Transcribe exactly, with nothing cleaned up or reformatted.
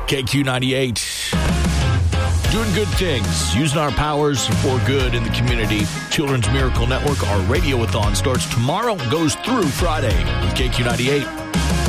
K Q ninety-eight. Doing good things, using our powers for good in the community. Children's Miracle Network, our Radioathon starts tomorrow and goes through Friday with K Q ninety-eight.